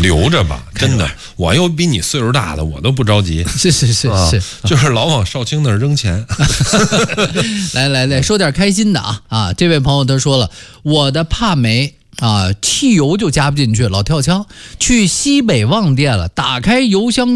留着吧，真的，我又比你岁数大的，我都不着急。 是， 就是老往少卿那儿扔钱。 来，说点开心的啊！这位朋友他说了，我的帕梅汽油就加不进去，老跳枪，去西北旺店了，打开油箱